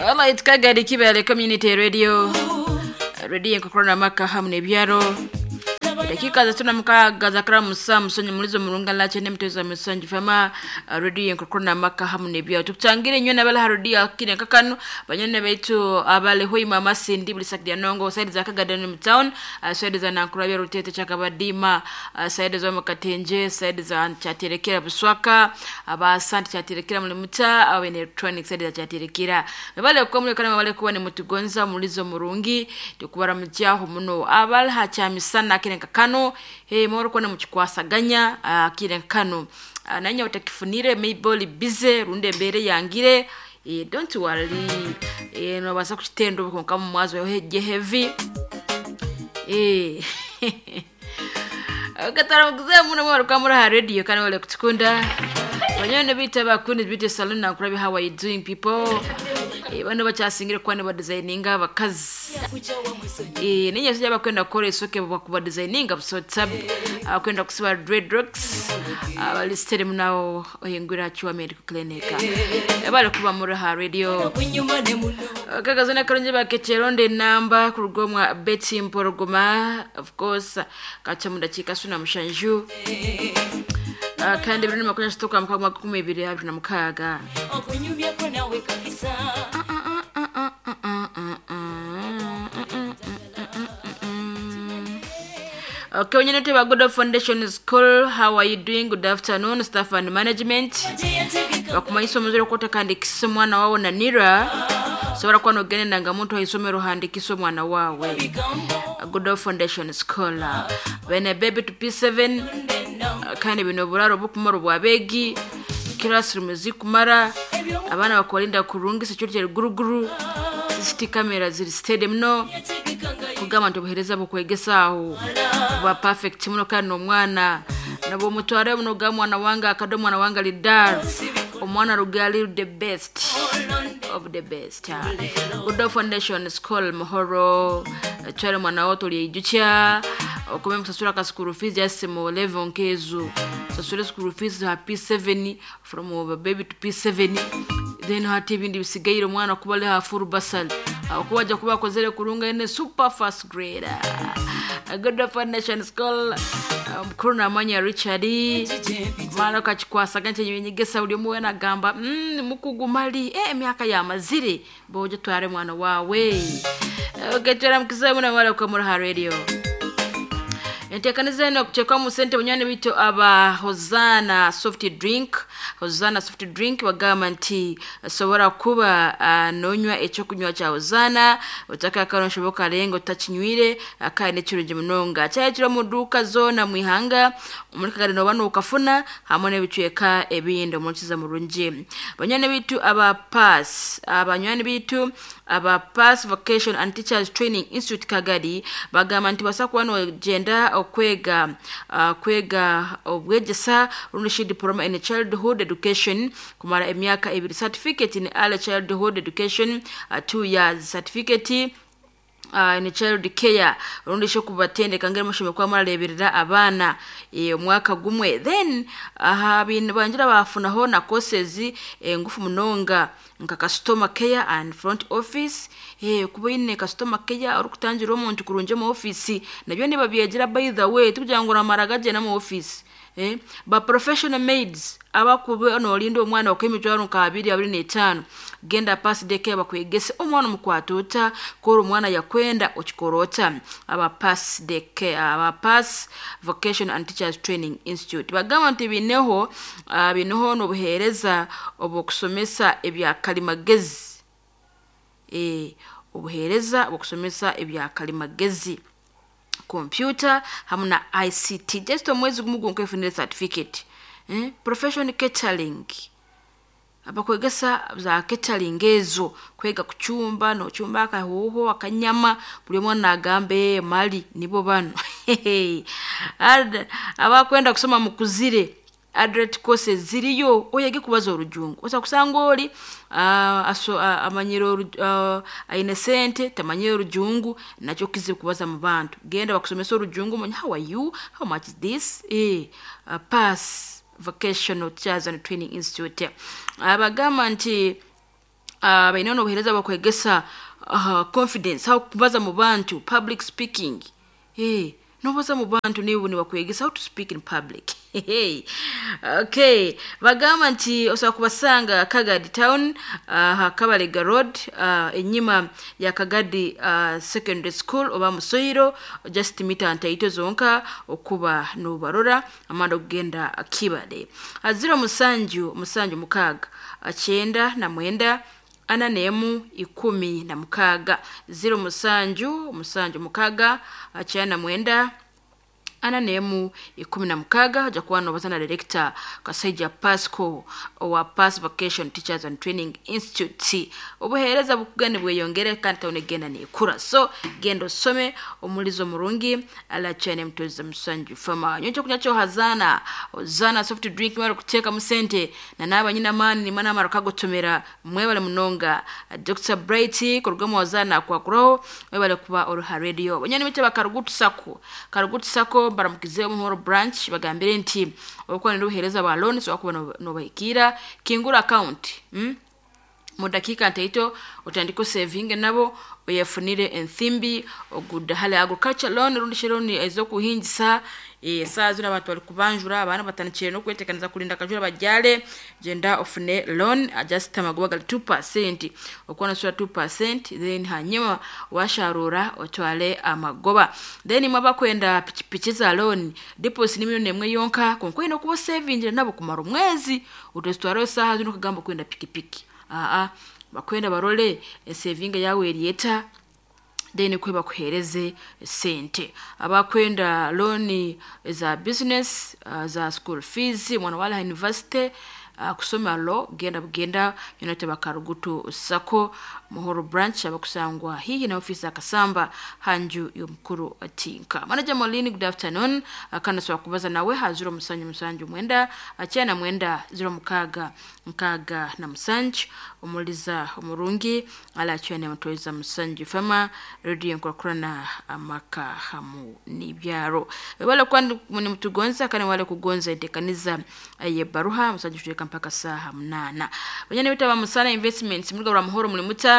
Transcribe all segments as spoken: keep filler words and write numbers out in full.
Alright, Kagadi Kibale Community Radio. Radio Nkokorona Maka hamne byaro. Dakika za tuna mkaga za kramu saa msonye mulizo murunga lache ne mteza msonji fama radio Nkokorona Maka hamne byaro. Tukutangire nyona bala radio kine kakano banyone baitu abale hoi mama sindi bulisakdi anongo side za Kagadi town, side za Nankurabya rutete chakabadima, side za Makatenje, side za Chatirekera Buswaka, aba santi Chatirekera mulimuta awe electronic side za Chatirekera. Bale kwa mule kana bale kuwa ni mutugonza mulizo murungi tukubara mjaho muno abal hachamisana kine kakano he moro kwa na mchikwasaganya uh, kine kakano uh, nanya utakifunire maybe busy runde mbere yangire eh, don't worry eh, no basa kuchitendo kama mwazo yoheje heavy eh akatara mkuze muna mwaru kamura radio kana wale kutukunda banyone bita bakundi bita salon na kurabi how are you doing people eh bano bachasingire kwa ne ba designinga bakazi eh ninye sija bakwenda kore soke bakuba designinga so tab akwenda kusiba dreadlocks abalistere munao oyengura chwa medical clinic ebale kuba muri ha radio kagazana karonje bakecheronde namba kurugomwa Betty Mporogoma of course kacha mudakika suna mushanju Uh, kandi bino makonya stoka mukagwa kumi bibiri habi na mukaga okunyubya ko nawe kabisa okay when you know about Good Foundation School, how are you doing? Good afternoon staff and management bakuma isomero kota kandi kisomwana wawo na nira so bara kwano gene ndanga muntu isomero handi kisomwana wawe Good Foundation School when a baby to P seven kandi bino buraro bukumaro bwabegi classroom zikumara abana bakolinda kurungi security guruguru C C T V camera ziri stadium no kugama ntobuhereza bukwegesaho ba perfect muno kandi omwana nabo mutware muno gamwana wanga akadomo mwana wanga lidar omwana rugali the best of the best Good Foundation School Mohoro twere mwana woto lijucha okome msasura ka school fees yasemo eleven kezu sasura school fees ha P seven from over baby to P seven then hati bindi bisigaire mwana kubale ha full basal akuwaja kuba kozere kurunga ene super first grade Good Foundation School mkuruna manya Richard mwana kachikwasa ganche nyenyegesa uli muwena gamba mm, mukugumali eh miaka ya mazire boje tware mwana wawe okay twara mkizamu na wala kwa mura radio Entekaniza eno kuchekwa musente mnyane bito aba Hozana soft drink Hozana soft drink wagama nti sobora kuba uh, nonywa echo kunywa cha Hozana utaka kano shoboka lengo tachinyuire akaye nechiruje munonga chaye chiro muduka zona mwihanga umulika gari no bano ukafuna hamone bichweka ebindo muchiza murunji banyane bitu aba pass abanyane bitu aba Pass Vocation and Teachers Training Institute Kagadi bagama nti basakwa no gender okwega uh, kwega obwegesa runishi diploma in childhood education kumara emyaka ebiri certificate in early childhood education uh, two years certificate Uh, in child care rundisho kubatende kangere mushime kwa marareberera abana e mwaka gumwe then aha bin banjira bafuna ho na courses e ngufu munonga nka customer care and front office eh kubine customer care ari kutangira omuntu kurunje mu office nabyo niba byegira by the way tujangura maragaje na mu office eh ba professional maids abakube no lindo omwana okemijwaro nkabiri abiri n'etano genda pass deke bakwegese omwana mukwatota ko omwana yakwenda okikorota aba pass deke aba Pass Vocation and Teachers Training Institute bagama nti bineho bineho no buhereza obukusomesa ebya kalimagezi eh obuhereza obukusomesa ebya kalimagezi computer hamuna I C T just omwezi gumugu nkefunire certificate eh professional catering abakwegesa za catering ezo kwega kuchumba no chumba akahoho akanyama buli mwana agambe mali nibo bano ad abakwenda kusoma mukuzire adret courses ziriyo oyege kubaza orujungu osa kusangoli uh, aso uh, amanyiro uh, ainesente tamanyiro orujungu nacho kize kubaza mu bantu genda bakusomesa orujungu manya how are you how much is this eh uh, Pass Vocational Teachers and Training Institute abagama nti uh, baina obuhereza bakwegesa uh, confidence how kubaza mu bantu public speaking hey nobaza mu bantu nibo ni bakwegesa how to speak in public hey okay bagamba nti osaba kubasanga Kagadi town uh, Kabalega road uh, enyima ya Kagadi uh, secondary school oba Musoiro just mita ntaito zonka okuba no barora amanda kugenda Kibale aziro musanju musanju mukaga achenda na mwenda ana nemu ikumi na mukaga zero musanju musanju mukaga achana mwenda ana nemu ikumi na mukaga jakuwano bazana director Kasaija Pasco wa Pass Vacation Teachers and Training Institute obuhereza bukugane bweyongere kanta unegenda ni kura so gendo some omulizo murungi ala chane mtoza musanju fama nyocho kunyacho hazana ozana soft drink mara kuteka musente na naba nyina mani ni mana mara kagotomera mwebale munonga Doctor Brighty kurugamo wazana kwa kuro mwebale kuba Oruha Radio banyani mite bakarugutu sako karugutu sako baramukize mu branch bagambire nti okwo ndi uhereza ba loan so akuba no bahikira kingura account mm? mu dakika ntaito utandiko saving nabo oyafunire enthimbi oguda hale agriculture loan rundishironi ezokuhinjisa e sazo nabantu bali kubanjura abana batanakire no kwetekaniza kulinda kajura bajale gender ofune loan adjust amagobaga two percent okwana sura two percent then hanyuma washarura otwale amagoba then mwaba kwenda pichipichi za loan deposit ni milioni emwe yonka konkwenda kubo saving nabo kumara mwezi utostwaro saha zino kagamba kwenda pikipiki a a bakwenda barole saving yawe erieta then kweba kuhereze sente abakwenda loan za business uh, za school fees mwana wala university uh, kusoma law genda bugenda yonate bakarugutu sako Muhoro branch abakusangwa hihi na ofisa Kasamba hanju yomukuru atinka manager Molini good afternoon akana swa kubaza nawe hazuro musanju musanju mwenda achana mwenda zero mukaga mukaga na musanju umuliza umurungi ala achane mtoza musanju fama radio nkokurana amaka hamu nibyaro wale kwandi muni mtugonza kana wale kugonza indekaniza ye baruha musanju tuweka mpaka saa mnana banyane bitaba musana investments mulga wa Muhoro mulimuta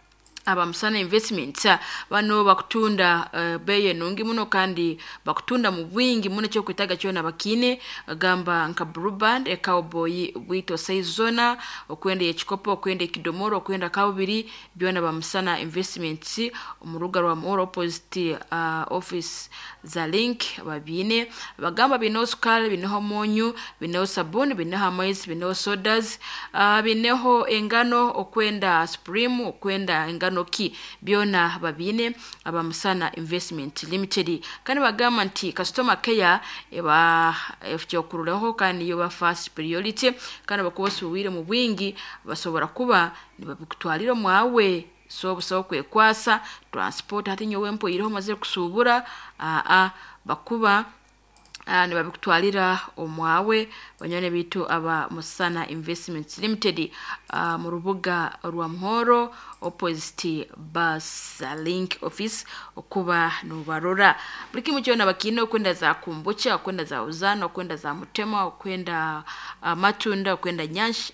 aba musana investments bano bakutunda uh, beye nungi muno kandi bakutunda mu bwingi muno cyo kwitaga cyo nabakine gamba nka Blue Band e Cowboy bwito Saizona okwenda yechikopo okwenda Kidomoro okwenda Kawbiri byona ba musana investments umuruga rwa Muhoro opposite uh, office za link babine bagamba bino sukali bino monyu bino sabuni bino hamais bino sodas uh, bino engano okwenda Supreme okwenda engano ki byona babine abamusana investment limited kandi bagamba nti customer care eba efyokuruleho kandi yo ba first priority kandi bakubosuwire mu bwingi basobora kuba nibabikutwalira mwawe so buso kwekwasa transport hati nyowe mpo iriho maze kusubura a a bakuba Uh, nibabikutwalira omwawe banyane bitu aba musana investments limited uh, mu rubuga rwa Muhoro opposite bus link office okuba no barora buliki mucyo nabakine okwenda za kumbucha okwenda za uzana okwenda za mutema okwenda uh, matunda okwenda nyanshi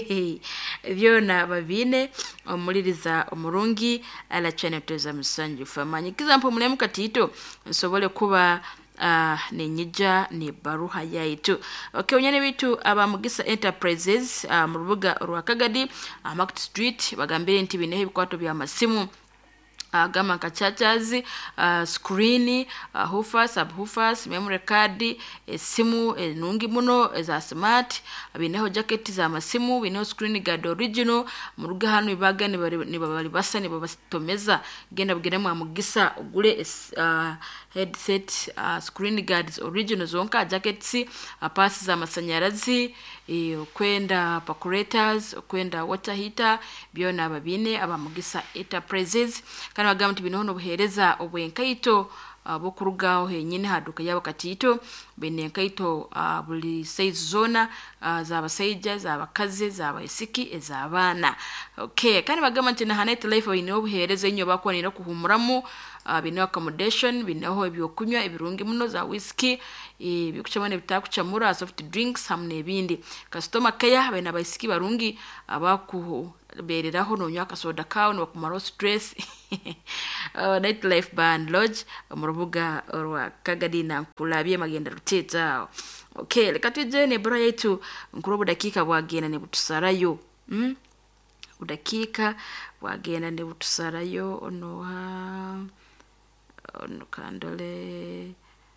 byona babine omuliriza omurungi ala channel toza musanju famanyi kizampo mulemu katito nsobole kuba Uh, ni nyija ni baruha yaitu okay unyane bitu abamugisa enterprises uh, mu rubuga rwa Kagadi uh, Market Street bagambire nti binehe bikwato bya masimu Uh, gama kachachazi uh, screen uh, hoofers subhoofers memory card e, simu e, nungi muno e, za smart bineho jacket za masimu bineho screen guard original muruga hano ibaga ni bari basa ni babatomeza genda bugiremo amugisa ugure uh, headset uh, screen guards original zonka jackets uh, pass za masanyarazi e, kwenda paculators kwenda water heater byona babine abamugisa enterprises kana bagamba nti binono buhereza obwenkaito abo kurugaho henyine haduka yabo katito bene kaito uh, buli size zona uh, z'abasajja z'abakazi z'abayisiki ez'abana. Okay, kandi bagamba nti na Hanet Life bine obuhereze nnyo bakonera kuhumuramu uh, bine accommodation bineho ebyokunywa ebirungi muno za whisky e bikuchamane bitakuchamura soft drinks hamwe ebindi. Customer care bene abayisiki barungi abaku bereraho nonywa akasoda kawo no kumaro stress. uh, Night Life Band Lodge mu rubuga rwa Kagadina kulabye magenda ruteta. Okay, leka tuje ne bora yetu nkurobo dakika bwagenda ne butusarayo. Mm? Udakika bwagenda ne butusarayo ono ha ono kandole.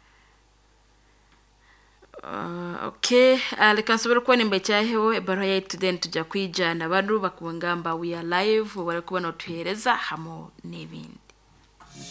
Uh, okay, uh, leka nsobora kuba nimba cyaheho ebara yetu then tujya kwijana bantu bakubangamba we are live bari kubona tuhereza hamo n'ibindi.